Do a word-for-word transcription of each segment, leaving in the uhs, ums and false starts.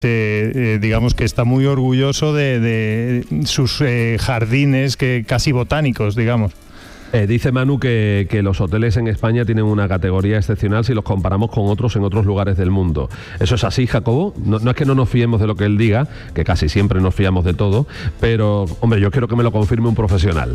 Eh, eh, digamos que está muy orgulloso de, de sus eh, jardines que casi botánicos, digamos. Eh, dice Manu que, que los hoteles en España tienen una categoría excepcional si los comparamos con otros en otros lugares del mundo. ¿Eso es así, Jacobo? No, no es que no nos fiemos de lo que él diga, que casi siempre nos fiamos de todo, pero, hombre, yo quiero que me lo confirme un profesional.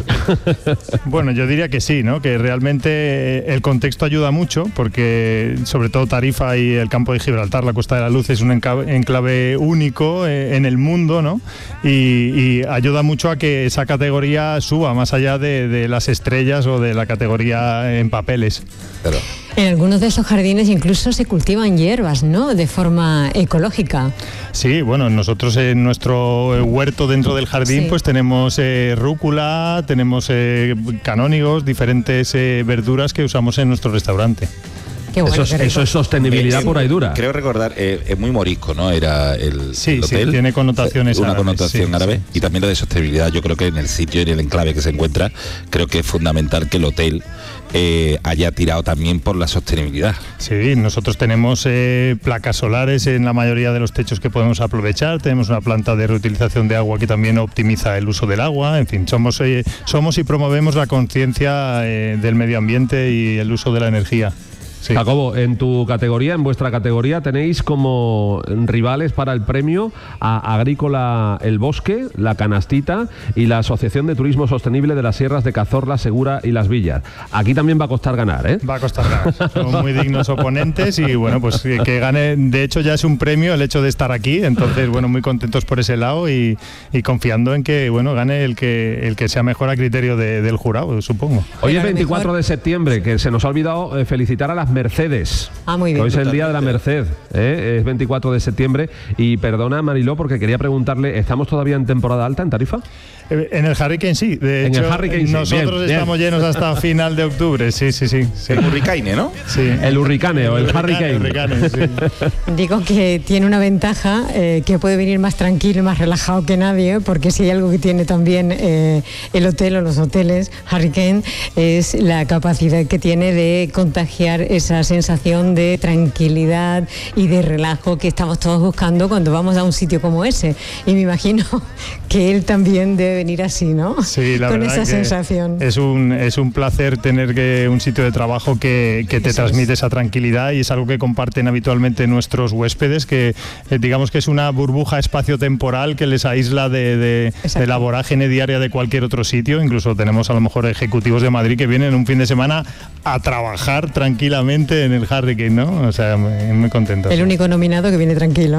Bueno, yo diría que sí, ¿no? Que realmente el contexto ayuda mucho, porque sobre todo Tarifa y el campo de Gibraltar, la Costa de la Luz, es un enclave único en el mundo, ¿no? Y, y ayuda mucho a que esa categoría suba más allá de, de las estrellas o de la categoría en papeles. Pero en algunos de esos jardines incluso se cultivan hierbas, ¿no? De forma ecológica. Sí, bueno, nosotros en nuestro huerto dentro del jardín sí. pues tenemos eh, rúcula, tenemos eh, canónigos, diferentes eh, verduras que usamos en nuestro restaurante. Bueno, eso, es, eso es sostenibilidad eh, pura y dura. Creo recordar, eh, es muy morisco, ¿no? Era el, sí, el hotel. Sí, tiene connotaciones Una árabes, connotación sí, árabe. Sí. Y también lo de sostenibilidad. Yo creo que en el sitio y en el enclave que se encuentra, creo que es fundamental que el hotel eh, haya tirado también por la sostenibilidad. Sí, nosotros tenemos eh, placas solares en la mayoría de los techos que podemos aprovechar. Tenemos una planta de reutilización de agua que también optimiza el uso del agua. En fin, somos, eh, somos y promovemos la conciencia eh, del medio ambiente y el uso de la energía. Sí. Jacobo, en tu categoría, en vuestra categoría, tenéis como rivales para el premio a Agrícola El Bosque, La Canastita y la Asociación de Turismo Sostenible de las Sierras de Cazorla, Segura y Las Villas. Aquí también va a costar ganar, ¿eh? Va a costar ganar. Son muy dignos oponentes y, bueno, pues que gane. De hecho, ya es un premio el hecho de estar aquí. Entonces, bueno, muy contentos por ese lado y, y confiando en que, bueno, gane el que el que sea mejor a criterio de, del jurado, supongo. Hoy es veinticuatro de septiembre, que se nos ha olvidado eh, felicitar a las Mercedes. Ah, muy bien. Hoy es el día de la Merced, ¿eh? Es veinticuatro de septiembre. Y perdona, Mariló, porque quería preguntarle, ¿estamos todavía en temporada alta en Tarifa? En el Hurricane sí, de en hecho el Hurricane, nosotros sí. Bien, estamos bien. llenos hasta final de octubre, sí, sí, sí. sí. El Hurricane, ¿no? Sí. El Hurricane o el, el Hurricane. El Hurricane, sí. Digo que tiene una ventaja, eh, que puede venir más tranquilo y más relajado que nadie, porque si hay algo que tiene también eh, el hotel o los hoteles Hurricane es la capacidad que tiene de contagiar esa sensación de tranquilidad y de relajo que estamos todos buscando cuando vamos a un sitio como ese. Y me imagino que él también debe venir así, ¿no? Sí, la con verdad esa que sensación. Es un, es un placer tener que un sitio de trabajo que, que te Eso transmite es. esa tranquilidad y es algo que comparten habitualmente nuestros huéspedes, que eh, digamos que es una burbuja espacio-temporal que les aísla de, de, de la vorágine diaria de cualquier otro sitio. Incluso tenemos a lo mejor ejecutivos de Madrid que vienen un fin de semana a trabajar tranquilamente en el Hurricane, ¿no? O sea, muy, muy contentos. El único nominado que viene tranquilo.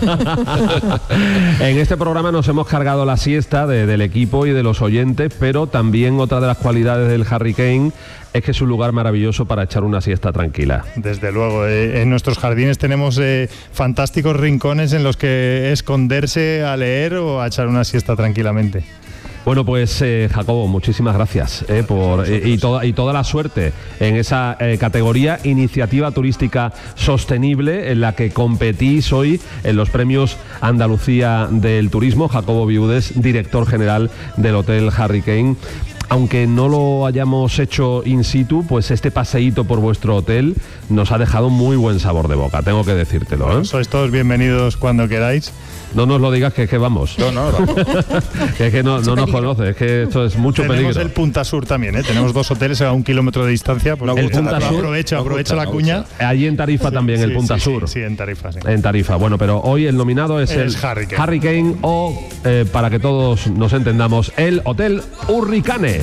En este programa nos hemos cargado la siesta de, del equipo y de los oyentes, pero también otra de las cualidades del Hurricane es que es un lugar maravilloso para echar una siesta tranquila. Desde luego, eh, en nuestros jardines tenemos eh, fantásticos rincones en los que esconderse a leer o a echar una siesta tranquilamente. Bueno, pues eh, Jacobo, muchísimas gracias eh, por eh, y toda y toda la suerte en esa eh, categoría Iniciativa Turística Sostenible en la que competís hoy en los premios Andalucía del Turismo. Jacobo Viudes, director general del Hotel Hurricane. Aunque no lo hayamos hecho in situ, pues este paseíto por vuestro hotel nos ha dejado muy buen sabor de boca, tengo que decírtelo, ¿eh? Bueno, sois todos bienvenidos cuando queráis. No nos lo digas, que es que vamos. No, no, vamos. Que es que no, no nos conoces, es que esto es mucho Tenemos peligro. el Punta Sur también, ¿eh? Tenemos dos hoteles a un kilómetro de distancia. Pues el Punta Sur, aprovecho, aprovecho la cuña. Allí en Tarifa sí, también, sí, el Punta sí, Sur. Sí, sí, en Tarifa, sí. En Tarifa, bueno, pero hoy el nominado es, es el Hurricane. Hurricane o, eh, para que todos nos entendamos, el Hotel Hurricane.